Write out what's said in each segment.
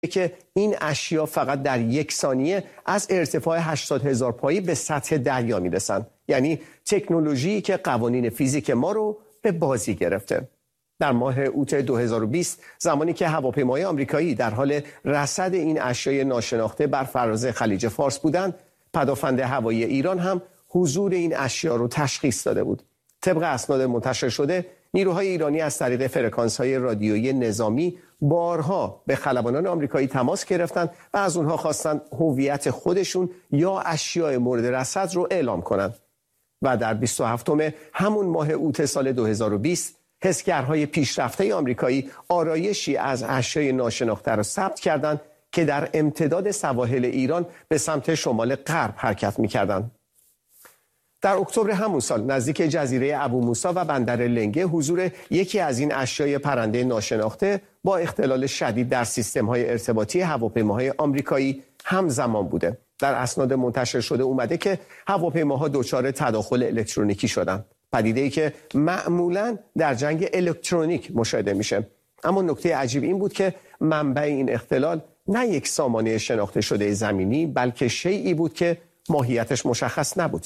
که این اشیا فقط در 1 ثانیه از ارتفاع 80,000 پایی به سطح دریا میرسن. یعنی تکنولوژی که قوانین فیزیک ما رو به بازی گرفته. در ماه اوت 2020 زمانی که هواپیمای آمریکایی در حال رصد این اشیای ناشناخته بر فراز خلیج فارس بودند، پدافند هوایی ایران هم حضور این اشیا رو تشخیص داده بود. طبق اسناد منتشر شده، نیروهای ایرانی از طریق فرکانس‌های رادیویی نظامی بارها به خلبانان آمریکایی تماس گرفتند و از اونها خواستند هویت خودشون یا اشیاء مورد رصد رو اعلام کنند. و در 27 همون ماه اوت سال 2020 حسگرهای پیشرفته آمریکایی آرایشی از اشیاء ناشناخته را ثبت کردند که در امتداد سواحل ایران به سمت شمال غرب حرکت می‌کردند. در اکتبر همون سال نزدیک جزیره ابو موسی و بندر لنگه حضور یکی از این اشیاء پرنده ناشناخته با اختلال شدید در سیستم‌های ارتباطی هواپیماهای آمریکایی همزمان بوده. در اسناد منتشر شده اومده که هواپیماها دچار تداخل الکترونیکی شدند. پدیده‌ای که معمولاً در جنگ الکترونیک مشاهده میشه. اما نکته عجیب این بود که منبع این اختلال نه یک سامانه شناخته شده زمینی، بلکه شیئی بود که ماهیتش مشخص نبود.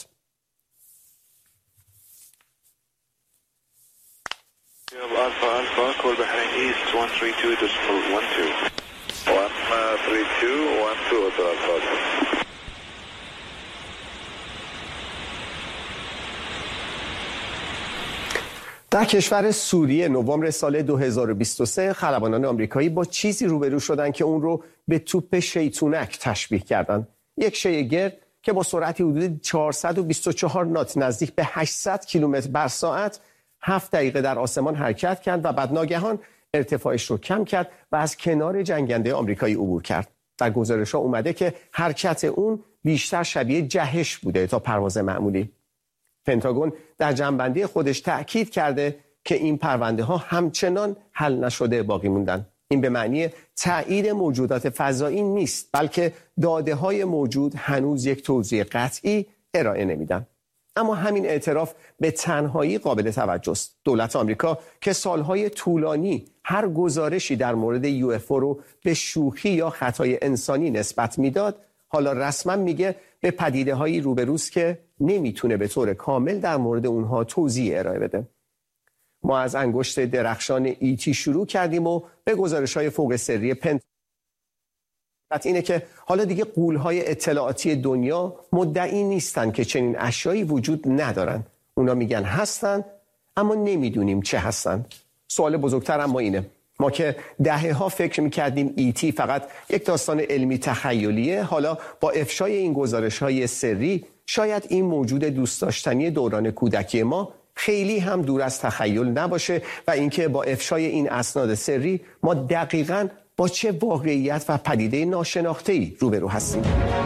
Alpha Alpha, call behind East 132.12. 132.12 Alpha. در کشور سوریه نوامبر سال 2023 خلبانان آمریکایی با چیزی روبرو شدند که اون رو به توپ شیطونک تشبیه کردند. یک شی گرد که با سرعتی حدود 424 نات نزدیک به 800 کیلومتر بر ساعت 7 دقیقه در آسمان حرکت کرد و بعد ناگهان ارتفاعش رو کم کرد و از کنار جنگنده آمریکایی عبور کرد. در گزارش‌ها اومده که حرکت اون بیشتر شبیه جهش بوده تا پرواز معمولی. پنتاگون در جنبندی خودش تأکید کرده که این پرونده ها همچنان حل نشده باقی موندن. این به معنی تایید موجودات فضایی نیست، بلکه داده های موجود هنوز یک توضیح قطعی ارائه نمیدن. اما همین اعتراف به تنهایی قابل توجه است. دولت آمریکا که سالهای طولانی هر گزارشی در مورد UFO رو به شوخی یا خطای انسانی نسبت میداد، حالا رسما میگه به پدیده‌هایی روبروست که نمیتونه به طور کامل در مورد اونها توضیح ارائه بده. ما از انگشت درخشان ایتی شروع کردیم و به گزارش‌های فوق سری پنتاگون اینه که حالا دیگه غول‌های اطلاعاتی دنیا مدعی نیستن که چنین اشیایی وجود ندارن. اونا میگن هستن اما نمیدونیم چه هستن. سوال بزرگتر اما اینه، ما که دهه‌ها فکر می‌کردیم ایتی فقط یک داستان علمی تخیلیه، حالا با افشای این گزارش‌های سری شاید این موجود دوست داشتنی دوران کودکی ما خیلی هم دور از تخیل نباشه و اینکه با افشای این اسناد سری ما دقیقاً با چه واقعیت و پدیده ناشناخته‌ای روبرو هستیم.